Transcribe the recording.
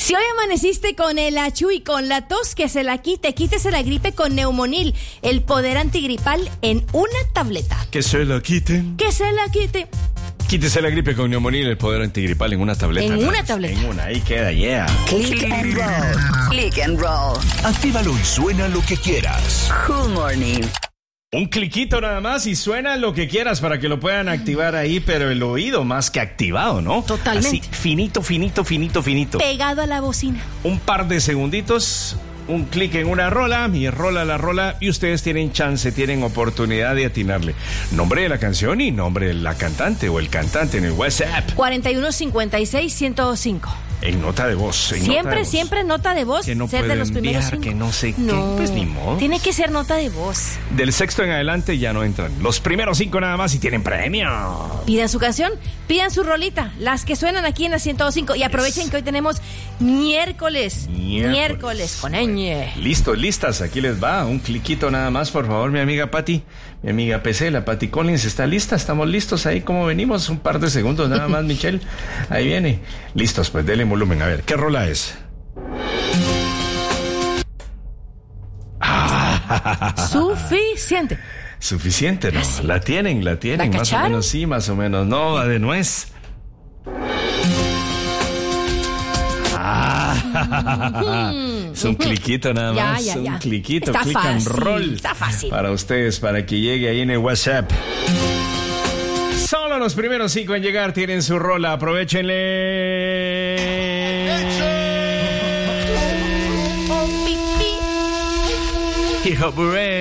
Si hoy amaneciste con el achú y con la tos, que se la quite, quítese la gripe con Neumonil, el poder antigripal en una tableta. Que se la quiten. Que se la quite. Quítese la gripe con Neumonil, el poder antigripal en una tableta. En una tableta. En una, ahí queda, yeah. Click and roll. Click and roll. Actívalo y suena lo que quieras. Cool Morning. Un cliquito nada más y suena lo que quieras para que lo puedan activar ahí, pero el oído más que activado, ¿no? Totalmente. Así, finito, finito, finito, finito. Pegado a la bocina. Un par de segunditos, un clic en una rola, y rola la rola, y ustedes tienen chance, tienen oportunidad de atinarle. Nombre de la canción y nombre de la cantante o el cantante en el WhatsApp. 4156-105. En nota de voz. Siempre nota de voz. Que no ser puede de los primeros enviar, 5. que no sé qué. No, Pues ni modo. tiene que ser nota de voz. Del sexto en adelante ya no entran. Los primeros 5 nada más y tienen premio. Pidan su canción, pidan su rolita, las que suenan aquí en la 105. Y aprovechen que hoy tenemos miércoles con ñ. Listo, listas, aquí les va. Un cliquito nada más, por favor, mi amiga Patti. Mi amiga PC, la Patti Collins, ¿está lista? ¿Estamos listos ahí como venimos? Un par de segundos nada más, Michelle. Ahí viene. Listos, pues denle volumen. A ver, ¿qué rola es? Suficiente. Suficiente, ¿no? ¿Sí? La tienen. ¿La Más o cacharon? menos sí, más o menos. No, va de nuez. Es un cliquito nada más. Ya. Un cliquito, Está click and fácil, roll. está fácil. Para ustedes, para que llegue ahí en el WhatsApp. Solo los primeros 5 en llegar tienen su rola. Aprovechenle. Hip Hop Hooray.